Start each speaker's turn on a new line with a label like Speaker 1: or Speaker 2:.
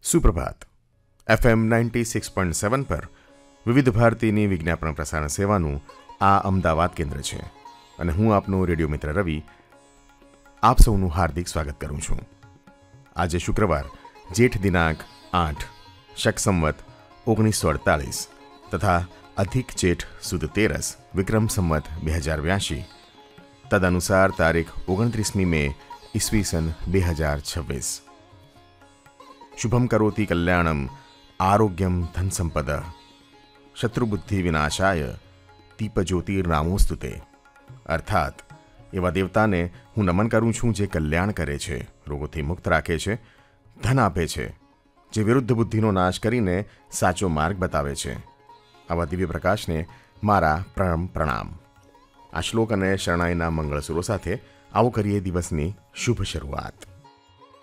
Speaker 1: સુપ્રભાત. FM 96.7 પર વિવિધ ભારતીની વિજ્ઞાપન પ્રસારણ સેવાનું આ અમદાવાદ કેન્દ્ર છે અને હું આપનો રેડિયો મિત્ર રવિ આપ સૌનું હાર્દિક સ્વાગત કરું છું. આજે શુક્રવાર જેઠ દિનાંક 8 શક સંવત 1948 તથા અધિક જેઠ સુદ 13 વિક્રમ સંવત 2082 તદનુસાર તારીખ 29મી મે ઈસવીસન 2026. શુભમ કરોતિ કલ્યાણમ આરોગ્યમ ધન સંપદ શત્રુબુદ્ધિ વિનાશાય દીપજ્યોતિર્નામોસ્તુતે. અર્થાત એવા દેવતાને હું નમન કરું છું જે કલ્યાણ કરે છે, રોગોથી મુક્ત રાખે છે, ધન આપે છે, જે વિરુદ્ધ બુદ્ધિનો નાશ કરીને સાચો માર્ગ બતાવે છે. આવા દિવ્ય પ્રકાશને મારા પ્રણામ. આ શ્લોક અને શરણાઈના મંગળ સુરો સાથે આવો કરીએ દિવસની શુભ શરૂઆત.